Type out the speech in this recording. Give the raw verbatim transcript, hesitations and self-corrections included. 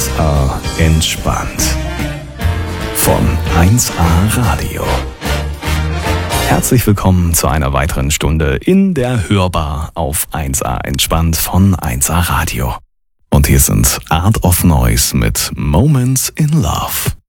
eins A entspannt. Von eins A Radio. Herzlich willkommen zu einer weiteren Stunde in der Hörbar auf eins A entspannt von eins A Radio. Und hier sind Art of Noise mit Moments in Love.